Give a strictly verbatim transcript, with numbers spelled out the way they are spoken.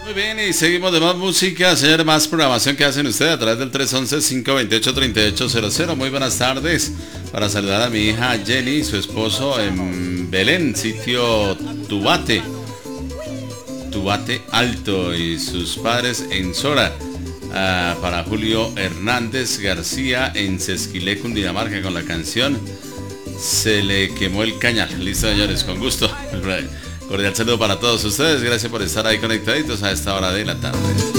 Muy bien, y seguimos de más música, señor, más programación que hacen ustedes a través del tres once, cinco veintiocho, treinta y ocho cero cero. Muy buenas tardes, para saludar a mi hija Jenny y su esposo en Belén, sitio Tubate, Tubate Alto, y sus padres en Sora. Uh, para Julio Hernández García en Sesquilé, Cundinamarca, con la canción Se le quemó el cañal. Listo, señores, con gusto. Cordial saludo para todos ustedes. Gracias por estar ahí conectaditos a esta hora de la tarde.